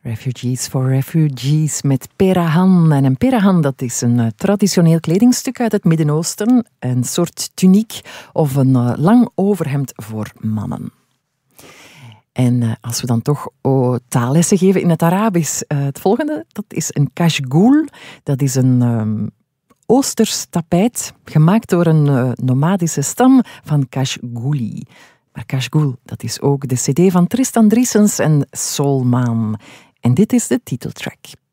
Refugees for Refugees met perahan. En een perahan, dat is een traditioneel kledingstuk uit het Midden-Oosten. Een soort tuniek of een lang overhemd voor mannen. En als we dan toch taallessen geven in het Arabisch. Het volgende, dat is een kashgoul. Dat is een Oosters tapijt, gemaakt door een nomadische stam van Kashgouli. Maar Kashgoul, dat is ook de cd van Tristan Driessens en Soulmaan. En dit is de titeltrack.